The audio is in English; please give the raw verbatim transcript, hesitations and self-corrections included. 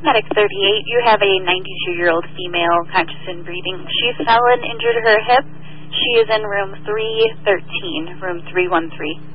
Medic thirty-eight, you have a ninety-two-year-old female conscious and breathing. She fell and injured her hip. She is in room three thirteen, room three one three.